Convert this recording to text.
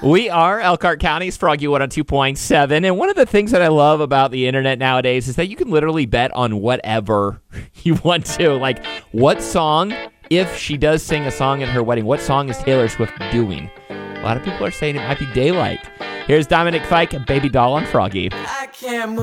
We are Elkhart County's Froggy 102.7, and one of the things that I love about the internet nowadays is that you can literally bet on whatever you want to. Like, what song, if she does sing a song at her wedding, what song is Taylor Swift doing? A lot of people are saying it might be Daylight. Here's Dominic Fike, Baby Doll on Froggy. I can't move.